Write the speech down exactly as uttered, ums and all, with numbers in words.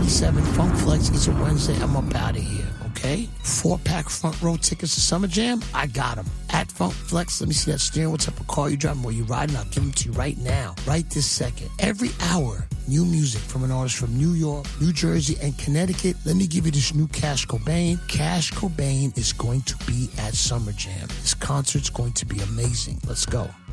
twenty-seven, Funk Flex. It's a Wednesday. I'm up out of here, okay? Four-pack front row tickets to Summer Jam, I got them. At Funk Flex, let me see that steering. What type of car you driving? Where you riding? I'll give them to you right now, right this second. Every hour, new music from an artist from New York, New Jersey, and Connecticut. Let me give you this new Cash Cobain. Cash Cobain is going to be at Summer Jam. This concert's going to be amazing. Let's go.